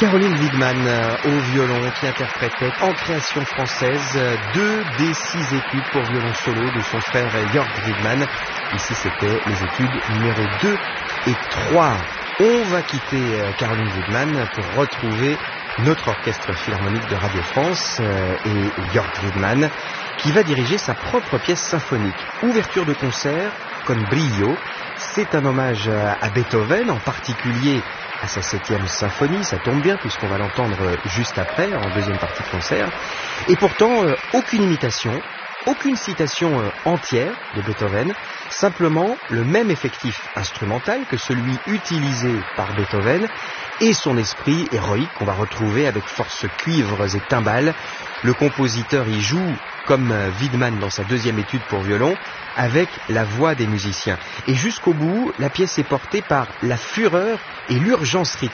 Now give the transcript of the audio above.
Caroline Wiedemann au violon qui interprétait en création française 2 des 6 études pour violon solo de son frère Jörg Wiedemann. Ici c'était les études numéro 2 et 3. On va quitter Caroline Wiedemann pour retrouver notre orchestre philharmonique de Radio France et Jörg Wiedemann qui va diriger sa propre pièce symphonique. Ouverture de concert con brio. C'est un hommage à Beethoven, en particulier à sa 7e symphonie, ça tombe bien puisqu'on va l'entendre juste après, en deuxième partie de concert. Et pourtant, aucune imitation, aucune citation entière de Beethoven, simplement le même effectif instrumental que celui utilisé par Beethoven et son esprit héroïque qu'on va retrouver avec force cuivres et timbales. Le compositeur y joue comme Wiedemann dans sa 2e étude pour violon, avec la voix des musiciens. Et jusqu'au bout, la pièce est portée par la fureur et l'urgence rythmique.